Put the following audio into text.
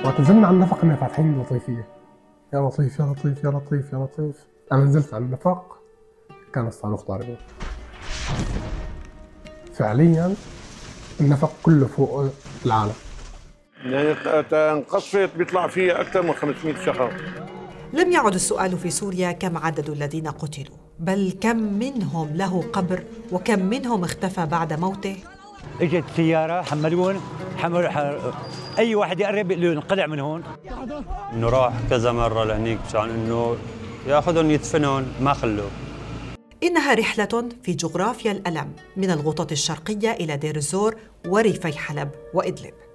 وقت نزلنا على النفق كنا فاتحين لطيفية، يا لطيف يا لطيف يا لطيف يا لطيف. أنا نزلت على النفق كان الصاروخ ضاربه. فعليا النفق كله فوق العالم. يعني انقصفت بيطلع فيها أكثر من 500 شخص. لم يعد السؤال في سوريا كم عدد الذين قتلوا، بل كم منهم له قبر وكم منهم اختفى بعد موته. اجت سيارة حملون أي واحد يقرب يقول انقلع من هون. إنه راح كذا مرة لهنيك مشان إنه ياخذهم يدفنهم ما خلوه. إنها رحلة في جغرافيا الألم من الغوطة الشرقية إلى دير الزور وريفي حلب وإدلب.